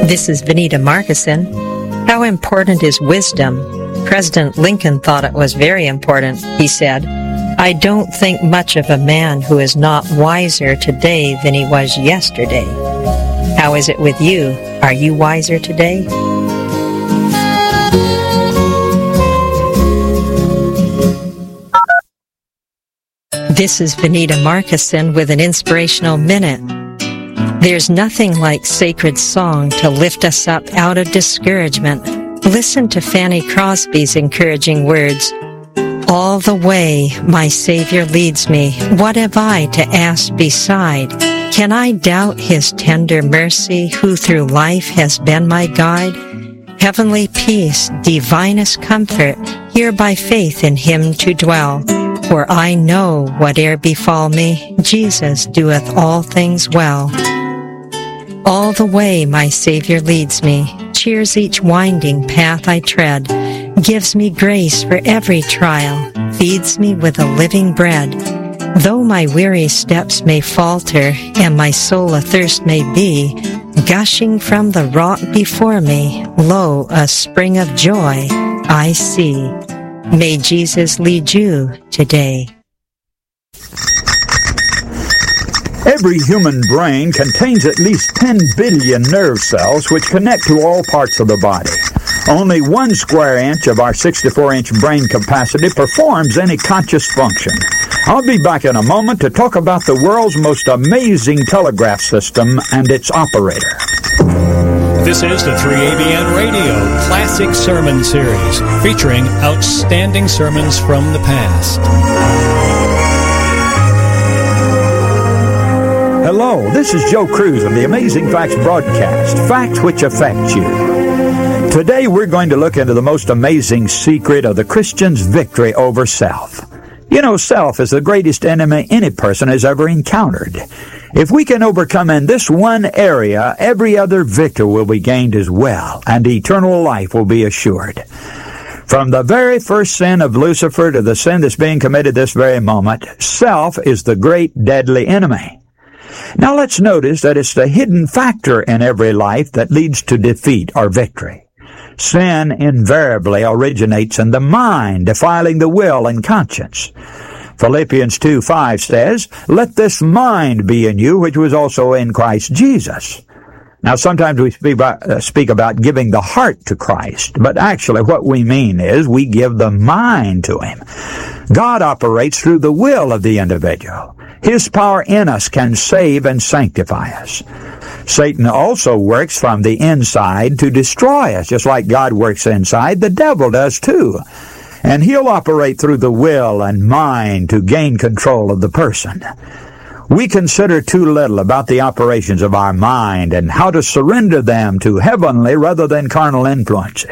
This is Vanita Markison. How important is wisdom? President Lincoln thought it was very important. He said, "I don't think much of a man who is not wiser today than he was yesterday." How is it with you? Are you wiser today? This is Vanita Markison with an Inspirational Minute. There's nothing like sacred song to lift us up out of discouragement. Listen to Fanny Crosby's encouraging words. All the way my Savior leads me, what have I to ask beside? Can I doubt his tender mercy, who through life has been my guide? Heavenly peace, divinest comfort, here by faith in him to dwell. For I know whate'er befall me, Jesus doeth all things well. All the way my Savior leads me, cheers each winding path I tread, gives me grace for every trial, feeds me with a living bread. Though my weary steps may falter, and my soul athirst may be, gushing from the rock before me, lo, a spring of joy I see. May Jesus lead you today. Every human brain contains at least 10 billion nerve cells which connect to all parts of the body. Only 1 square inch of our 64-inch brain capacity performs any conscious function. I'll be back in a moment to talk about the world's most amazing telegraph system and its operator. This is the 3ABN Radio Classic Sermon Series, featuring outstanding sermons from the past. Hello, this is Joe Cruz of the Amazing Facts broadcast, facts which affect you. Today we're going to look into the most amazing secret of the Christian's victory over self. You know, self is the greatest enemy any person has ever encountered. If we can overcome in this one area, every other victory will be gained as well, and eternal life will be assured. From the very first sin of Lucifer to the sin that's being committed this very moment, self is the great deadly enemy. Now let's notice that it's the hidden factor in every life that leads to defeat or victory. Sin invariably originates in the mind, defiling the will and conscience. Philippians 2:5 says, "Let this mind be in you, which was also in Christ Jesus." Now, sometimes we speak about giving the heart to Christ, but actually what we mean is we give the mind to him. God operates through the will of the individual. His power in us can save and sanctify us. Satan also works from the inside to destroy us. Just like God works inside, the devil does too. And he'll operate through the will and mind to gain control of the person. We consider too little about the operations of our mind and how to surrender them to heavenly rather than carnal influences.